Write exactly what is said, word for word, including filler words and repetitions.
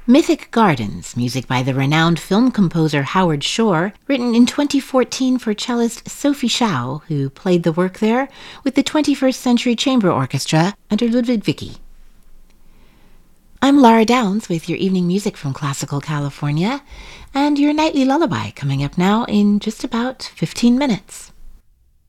Mythic Gardens, music by the renowned film composer Howard Shore, written in twenty fourteen for cellist Sophie Schau, who played the work there with the twenty-first Century Chamber Orchestra under Ludwig Vicky. I'm Laura Downs with your evening music from Classical California, and your nightly lullaby coming up now in just about fifteen minutes.